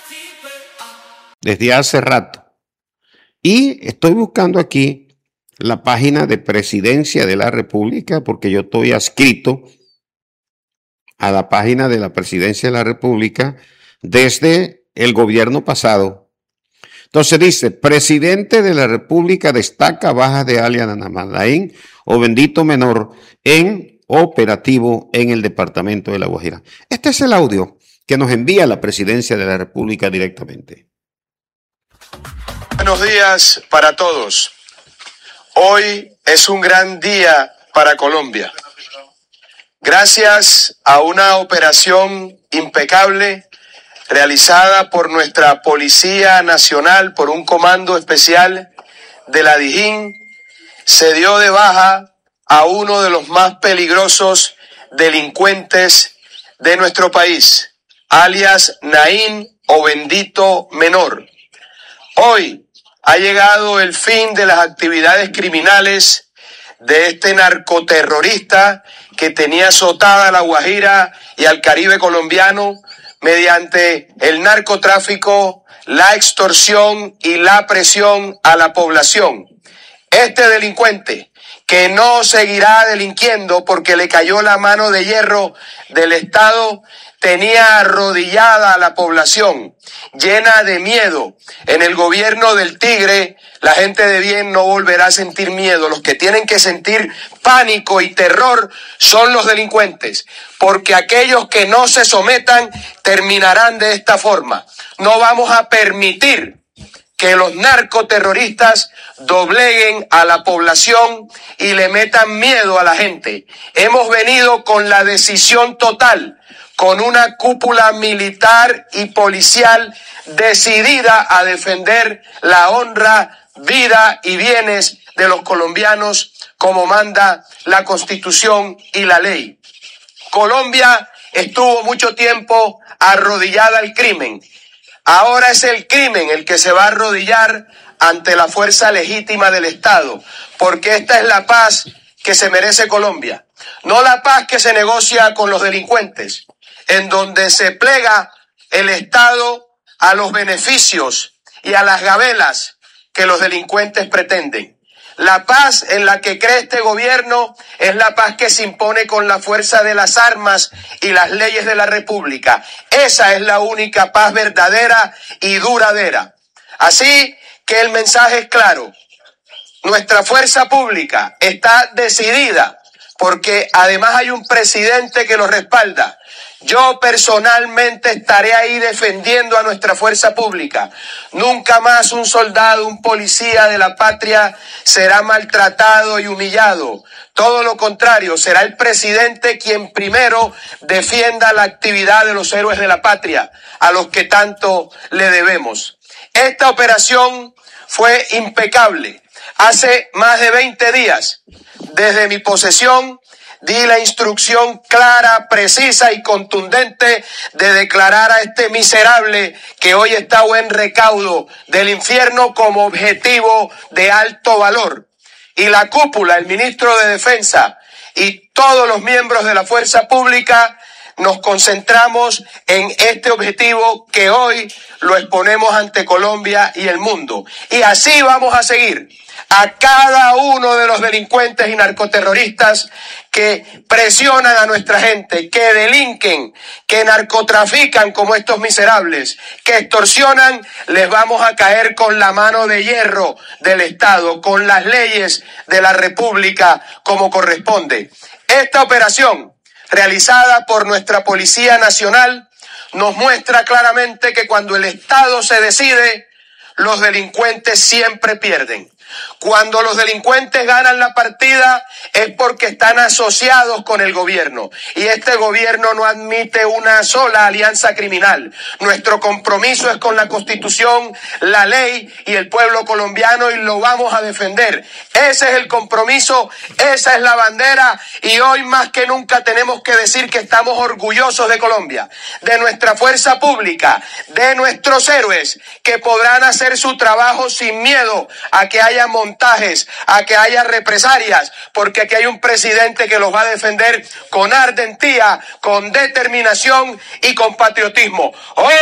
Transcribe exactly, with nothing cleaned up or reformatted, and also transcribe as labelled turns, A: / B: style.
A: desde hace rato. Y estoy buscando aquí la página de Presidencia de la República, porque yo estoy adscrito a la página de la Presidencia de la República desde el gobierno pasado. Entonces dice, presidente de la República destaca baja de alias Anamalaín o Bendito Menor en operativo en el departamento de La Guajira. Este es el audio que nos envía la Presidencia de la República directamente.
B: Buenos días para todos. Hoy es un gran día para Colombia. Gracias a una operación impecable realizada por nuestra Policía Nacional, por un comando especial de la Dijín, se dio de baja a uno de los más peligrosos delincuentes de nuestro país, alias Naín o Bendito Menor. Hoy ha llegado el fin de las actividades criminales de este narcoterrorista que tenía azotada a La Guajira y al Caribe colombiano mediante el narcotráfico, la extorsión y la presión a la población. Este delincuente, que no seguirá delinquiendo porque le cayó la mano de hierro del Estado, tenía arrodillada a la población, llena de miedo. En el gobierno del Tigre, la gente de bien no volverá a sentir miedo. Los que tienen que sentir pánico y terror son los delincuentes, porque aquellos que no se sometan terminarán de esta forma. No vamos a permitir que los narcoterroristas dobleguen a la población y le metan miedo a la gente. Hemos venido con la decisión total, con una cúpula militar y policial decidida a defender la honra, vida y bienes de los colombianos como manda la Constitución y la ley. Colombia estuvo mucho tiempo arrodillada al crimen. Ahora es el crimen el que se va a arrodillar ante la fuerza legítima del Estado, porque esta es la paz que se merece Colombia, no la paz que se negocia con los delincuentes, en donde se plega el Estado a los beneficios y a las gabelas que los delincuentes pretenden. La paz en la que cree este gobierno es la paz que se impone con la fuerza de las armas y las leyes de la República. Esa es la única paz verdadera y duradera. Así que el mensaje es claro. Nuestra fuerza pública está decidida porque además hay un presidente que lo respalda. Yo personalmente estaré ahí defendiendo a nuestra fuerza pública. Nunca más un soldado, un policía de la patria será maltratado y humillado. Todo lo contrario, será el presidente quien primero defienda la actividad de los héroes de la patria, a los que tanto le debemos. Esta operación fue impecable. Hace más de veinte días, desde mi posesión, di la instrucción clara, precisa y contundente de declarar a este miserable que hoy está a buen recaudo del infierno como objetivo de alto valor. Y la cúpula, el ministro de Defensa y todos los miembros de la fuerza pública nos concentramos en este objetivo que hoy lo exponemos ante Colombia y el mundo. Y así vamos a seguir. A cada uno de los delincuentes y narcoterroristas que presionan a nuestra gente, que delinquen, que narcotrafican como estos miserables, que extorsionan, les vamos a caer con la mano de hierro del Estado, con las leyes de la República como corresponde. Esta operación, realizada por nuestra Policía Nacional, nos muestra claramente que cuando el Estado se decide, los delincuentes siempre pierden. Cuando los delincuentes ganan la partida es porque están asociados con el gobierno y este gobierno no admite una sola alianza criminal. Nuestro compromiso es con la Constitución, la ley y el pueblo colombiano y lo vamos a defender. Ese es el compromiso, esa es la bandera y hoy más que nunca tenemos que decir que estamos orgullosos de Colombia, de nuestra fuerza pública, de nuestros héroes que podrán hacer su trabajo sin miedo a que haya montajes, a que haya represalias, porque aquí hay un presidente que los va a defender con ardentía, con determinación y con patriotismo. Hoy